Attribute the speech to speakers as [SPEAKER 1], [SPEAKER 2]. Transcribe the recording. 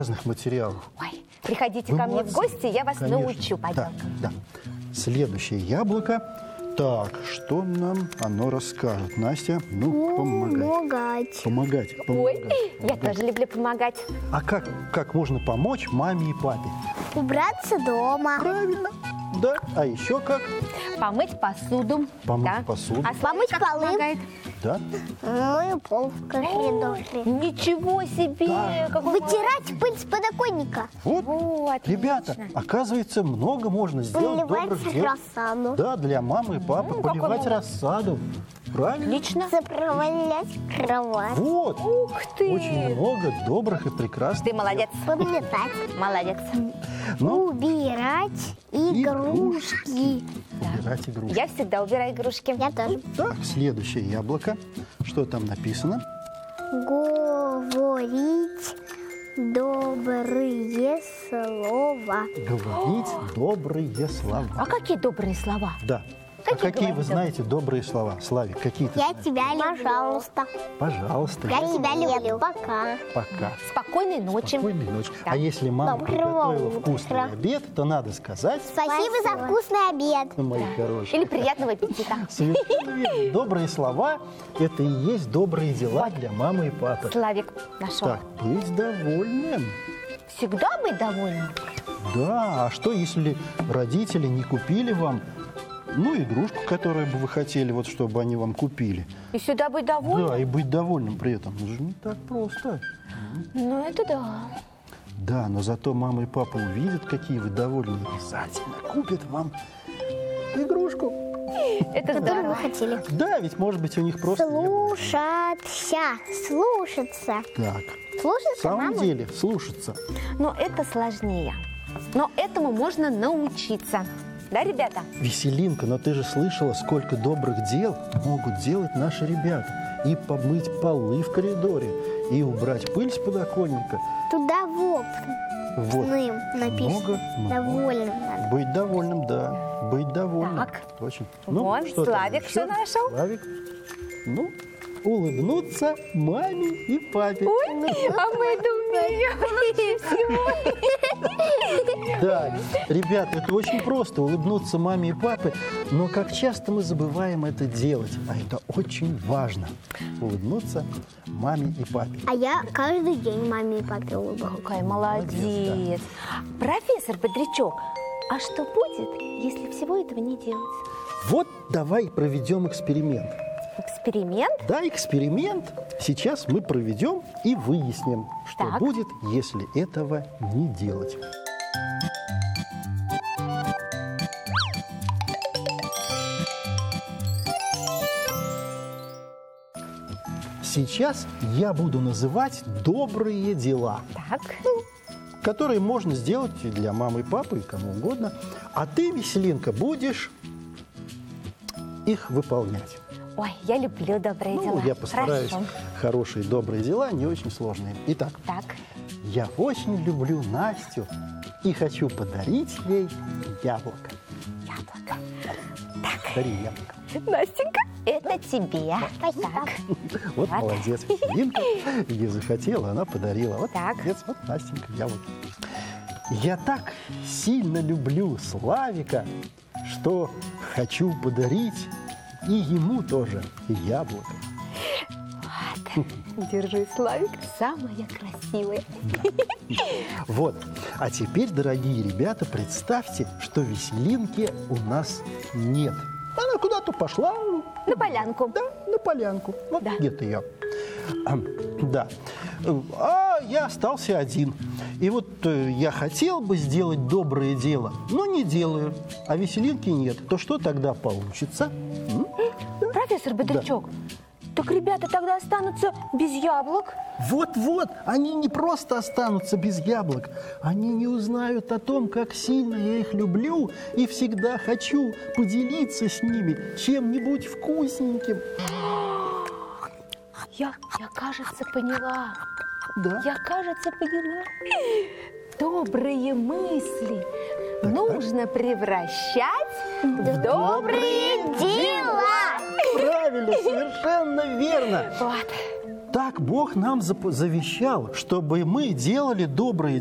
[SPEAKER 1] разных материалов.
[SPEAKER 2] Ой, приходите
[SPEAKER 1] Вы
[SPEAKER 2] ко мне в
[SPEAKER 1] молодцы.
[SPEAKER 2] гости, я вас
[SPEAKER 1] Конечно.
[SPEAKER 2] научу поделкам.
[SPEAKER 1] Да. Следующее яблоко. Так, что нам оно расскажет? Настя, ну, помогать. Помогать.
[SPEAKER 2] Ой, я тоже люблю помогать.
[SPEAKER 1] А как можно помочь маме и папе?
[SPEAKER 3] Убраться дома.
[SPEAKER 1] Правильно. Да. А еще как?
[SPEAKER 2] Помыть посуду.
[SPEAKER 1] Помыть
[SPEAKER 2] да.
[SPEAKER 1] посуду.
[SPEAKER 2] А
[SPEAKER 3] Помыть
[SPEAKER 2] как
[SPEAKER 3] полы.
[SPEAKER 2] помогает?
[SPEAKER 1] Да.
[SPEAKER 3] Мою пол в коридоре.
[SPEAKER 2] Ничего себе!
[SPEAKER 1] Да.
[SPEAKER 2] Какой
[SPEAKER 3] Вытирать пыль с подоконника.
[SPEAKER 1] Вот,
[SPEAKER 2] Вот,
[SPEAKER 1] ребята,
[SPEAKER 2] отлично.
[SPEAKER 1] оказывается, много можно сделать
[SPEAKER 3] Поливать
[SPEAKER 1] добрых дел.
[SPEAKER 3] рассаду.
[SPEAKER 1] Да, для мамы и папы.
[SPEAKER 2] какой
[SPEAKER 1] Поливать
[SPEAKER 2] молодец.
[SPEAKER 1] рассаду. Правильно?
[SPEAKER 2] Отлично.
[SPEAKER 3] Заправлять кровать.
[SPEAKER 1] Вот.
[SPEAKER 2] Ух ты!
[SPEAKER 1] Очень много добрых и прекрасных.
[SPEAKER 2] Ты молодец.
[SPEAKER 3] Подметать.
[SPEAKER 2] Молодец.
[SPEAKER 1] Ну,
[SPEAKER 3] Убирать игрушки.
[SPEAKER 1] убирать игрушки.
[SPEAKER 2] Я всегда убираю игрушки.
[SPEAKER 3] Я тоже.
[SPEAKER 1] Так, следующее яблоко. Что там написано?
[SPEAKER 3] Говорить добрые слова.
[SPEAKER 1] Говорить добрые слова.
[SPEAKER 2] А какие добрые слова?
[SPEAKER 1] Да.
[SPEAKER 2] Какие
[SPEAKER 1] Вы
[SPEAKER 2] говорят
[SPEAKER 1] знаете добрые слова? Славик, какие ты
[SPEAKER 3] Я
[SPEAKER 1] знаешь?
[SPEAKER 3] тебя люблю. Пожалуйста.
[SPEAKER 1] Пожалуйста.
[SPEAKER 3] Я тебя люблю. Пока.
[SPEAKER 1] Пока.
[SPEAKER 2] Спокойной ночи.
[SPEAKER 1] Спокойной ночи.
[SPEAKER 2] Да.
[SPEAKER 1] А если мама
[SPEAKER 3] Доброго
[SPEAKER 1] приготовила вкусный
[SPEAKER 3] утра.
[SPEAKER 1] обед, то надо сказать,
[SPEAKER 3] Спасибо за вкусный обед.
[SPEAKER 1] мои хорошие.
[SPEAKER 2] Или приятного аппетита.
[SPEAKER 1] Совершенно верно. Добрые слова – это и есть добрые дела для мамы и папы.
[SPEAKER 2] Славик нашел.
[SPEAKER 1] Так, быть довольным.
[SPEAKER 2] Всегда быть довольным.
[SPEAKER 1] Да, а что, если родители не купили вам, игрушку, которую бы вы хотели, вот, чтобы они вам купили?
[SPEAKER 2] И всегда быть довольным.
[SPEAKER 1] Да, и быть довольным при этом. Это же не так просто.
[SPEAKER 2] Ну, это да.
[SPEAKER 1] Да, но зато мама и папа увидят, какие вы довольны, и обязательно купят вам игрушку.
[SPEAKER 2] Это
[SPEAKER 3] Которую
[SPEAKER 2] здорово.
[SPEAKER 3] вы хотели.
[SPEAKER 1] Да, ведь, может быть, у них просто не было.
[SPEAKER 3] Слушаться.
[SPEAKER 1] Так, в
[SPEAKER 3] Слушаться
[SPEAKER 1] самом
[SPEAKER 3] маму.
[SPEAKER 1] деле, слушаться.
[SPEAKER 2] Но это сложнее. Но этому можно научиться. Да, ребята?
[SPEAKER 1] Веселинка, но ты же слышала, сколько добрых дел могут делать наши ребята. И помыть полы в коридоре, и убрать пыль с подоконника.
[SPEAKER 3] Тут довольным
[SPEAKER 1] Вот.
[SPEAKER 3] написано.
[SPEAKER 1] Много.
[SPEAKER 3] Довольным надо.
[SPEAKER 1] Быть довольным, да. Быть довольным.
[SPEAKER 2] Так.
[SPEAKER 1] Точно.
[SPEAKER 2] Вон,
[SPEAKER 1] что там
[SPEAKER 2] Славик
[SPEAKER 1] еще?
[SPEAKER 2] что нашел?
[SPEAKER 1] Славик. Улыбнуться маме и папе.
[SPEAKER 2] Ой, а мы это умеем.
[SPEAKER 1] Да, ребята, это очень просто, улыбнуться маме и папе, но как часто мы забываем это делать, а это очень важно, улыбнуться маме и папе.
[SPEAKER 3] А я каждый день маме и папе улыбаюсь.
[SPEAKER 2] Какая молодец. Профессор Бодрячок, а что будет, если всего этого не делать?
[SPEAKER 1] Вот давай проведем эксперимент.
[SPEAKER 2] Эксперимент?
[SPEAKER 1] Да, эксперимент сейчас мы проведем и выясним, что
[SPEAKER 2] Так.
[SPEAKER 1] будет, если этого не делать. Сейчас я буду называть добрые дела,
[SPEAKER 2] Так.
[SPEAKER 1] которые можно сделать и для мамы и папы, и кому угодно. А ты, Веселинка, будешь их выполнять.
[SPEAKER 2] Ой, я люблю добрые дела.
[SPEAKER 1] Я постараюсь.
[SPEAKER 2] Хорошо.
[SPEAKER 1] Хорошие, добрые дела, не очень сложные. Итак,
[SPEAKER 2] Так.
[SPEAKER 1] я очень люблю Настю и хочу подарить ей яблоко.
[SPEAKER 2] Яблоко.
[SPEAKER 1] Дари яблоко.
[SPEAKER 2] Настенька, это тебе. Так.
[SPEAKER 1] Вот
[SPEAKER 2] Вот.
[SPEAKER 1] молодец, Веселинка. Ей захотела, она подарила. Вот
[SPEAKER 2] Так.
[SPEAKER 1] молодец, вот Настенька, яблоко. Я так сильно люблю Славика, что хочу подарить и ему тоже яблоко.
[SPEAKER 2] Вот. Держи, Славик, самая красивая.
[SPEAKER 1] Вот. А теперь, дорогие ребята, представьте, что Веселинки у нас нет. Она куда-то пошла.
[SPEAKER 2] На полянку.
[SPEAKER 1] Да, на полянку. Вот
[SPEAKER 2] Да.
[SPEAKER 1] нет ее. Да. А я остался один. И вот я хотел бы сделать доброе дело, но не делаю. А Веселинки нет. То что тогда получится?
[SPEAKER 2] Профессор Бодрячок, так ребята тогда останутся без яблок.
[SPEAKER 1] Вот-вот, они не просто останутся без яблок, они не узнают о том, как сильно я их люблю и всегда хочу поделиться с ними чем-нибудь вкусненьким.
[SPEAKER 2] Я кажется, поняла.
[SPEAKER 1] Да.
[SPEAKER 2] Я, кажется, поняла. Добрые мысли нужно превращать в добрые дела.
[SPEAKER 1] Правильно, совершенно верно.
[SPEAKER 2] Вот.
[SPEAKER 1] Так Бог нам завещал, чтобы мы делали добрые